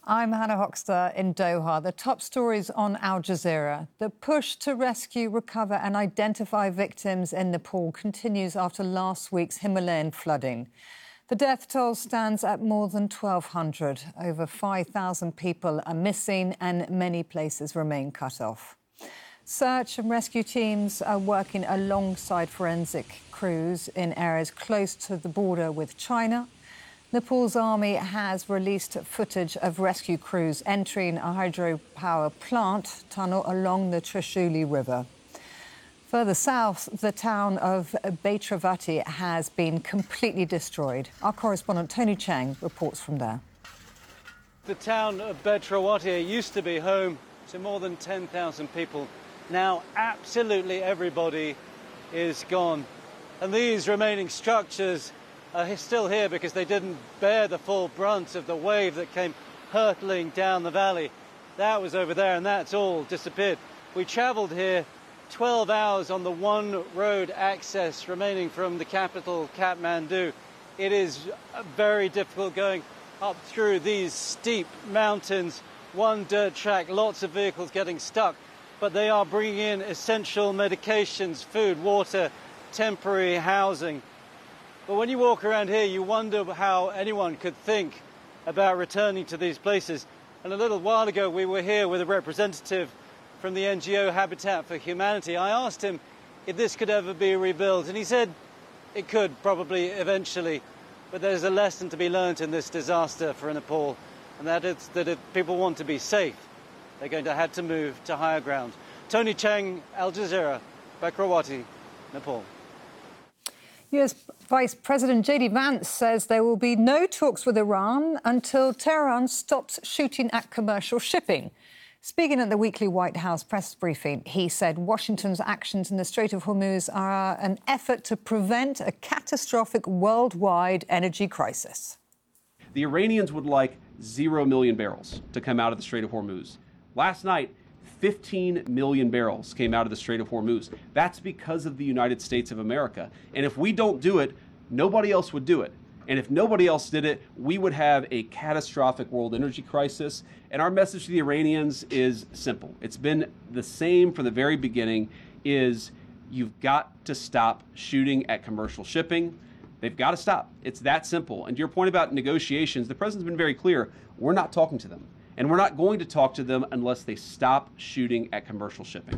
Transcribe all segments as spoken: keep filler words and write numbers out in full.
I'm Hannah Hoxter in Doha. The top stories on Al Jazeera. The push to rescue, recover and identify victims in Nepal continues after last week's Himalayan flooding. The death toll stands at more than twelve hundred. Over five thousand people are missing and many places remain cut off. Search and rescue teams are working alongside forensic crews in areas close to the border with China. Nepal's army has released footage of rescue crews entering a hydropower plant tunnel along the Trishuli River. Further south, the town of Baitravati has been completely destroyed. Our correspondent Tony Chang reports from there. The town of Baitravati used to be home to more than ten thousand people. Now absolutely everybody is gone. And these remaining structures are still here because they didn't bear the full brunt of the wave that came hurtling down the valley. That was over there and that's all disappeared. We travelled here twelve hours on the one road access remaining from the capital, Kathmandu. It is very difficult going up through these steep mountains, one dirt track, lots of vehicles getting stuck, but they are bringing in essential medications, food, water, temporary housing. But when you walk around here, you wonder how anyone could think about returning to these places. And a little while ago, we were here with a representative from the N G O Habitat for Humanity. I asked him if this could ever be rebuilt, and he said it could probably eventually. But there's a lesson to be learnt in this disaster for Nepal, and that is that if people want to be safe, they're going to have to move to higher ground. Tony Chang, Al Jazeera, Baitravati, Nepal. U S Vice President J D Vance says there will be no talks with Iran until Tehran stops shooting at commercial shipping. Speaking at the weekly White House press briefing, he said Washington's actions in the Strait of Hormuz are an effort to prevent a catastrophic worldwide energy crisis. The Iranians would like zero million barrels to come out of the Strait of Hormuz. Last night, fifteen million barrels came out of the Strait of Hormuz. That's because of the United States of America. And if we don't do it, nobody else would do it. And if nobody else did it, we would have a catastrophic world energy crisis. And our message to the Iranians is simple. It's been the same from the very beginning, is you've got to stop shooting at commercial shipping. They've got to stop. It's that simple. And to your point about negotiations, the president's been very clear. We're not talking to them. And we're not going to talk to them unless they stop shooting at commercial shipping.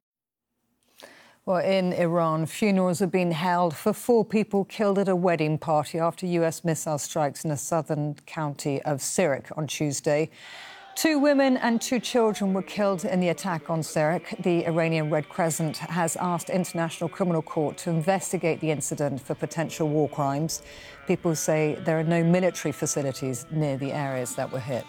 Well, in Iran, funerals are being held for four people killed at a wedding party after U S missile strikes in the southern county of Sirik on Tuesday. Two women and two children were killed in the attack on Sirik. The Iranian Red Crescent has asked International Criminal Court to investigate the incident for potential war crimes. People say there are no military facilities near the areas that were hit.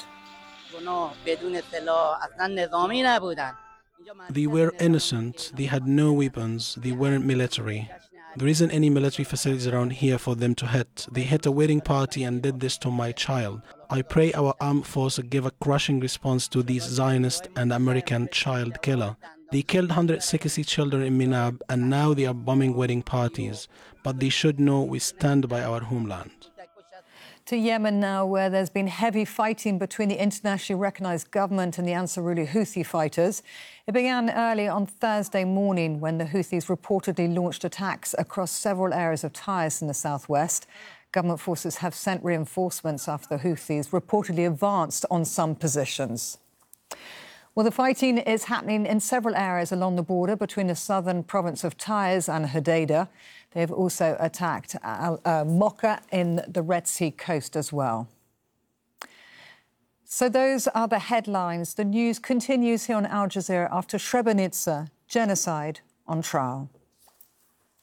They were innocent, they had no weapons, they weren't military. There isn't any military facilities around here for them to hit. They hit a wedding party and did this to my child. I pray our armed forces give a crushing response to these Zionist and American child killer. They killed one hundred sixty children in Minab and now they are bombing wedding parties. But they should know we stand by our homeland. To Yemen now, where there's been heavy fighting between the internationally recognised government and the Ansarullah Houthi fighters. It began early on Thursday morning when the Houthis reportedly launched attacks across several areas of Taiz in the southwest. Government forces have sent reinforcements after the Houthis reportedly advanced on some positions. Well, the fighting is happening in several areas along the border between the southern province of Taiz and Hodeidah. They've also attacked uh, uh, Mocha in the Red Sea coast as well. So those are the headlines. The news continues here on Al Jazeera after Srebrenica, genocide on trial.